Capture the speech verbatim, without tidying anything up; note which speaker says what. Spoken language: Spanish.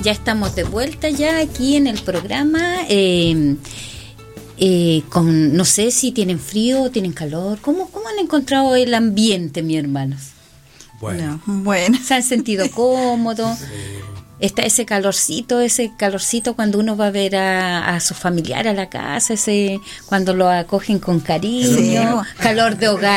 Speaker 1: ya estamos de vuelta ya aquí en el programa. Eh, eh, con, no sé si tienen frío o tienen calor. ¿Cómo, cómo han encontrado el ambiente, mis hermanos?
Speaker 2: Bueno. No, bueno.
Speaker 1: ¿Se han sentido cómodos? Sí. Está ese calorcito, ese calorcito cuando uno va a ver a, a su familiar a la casa, ese cuando lo acogen con cariño, sí. Calor de hogar.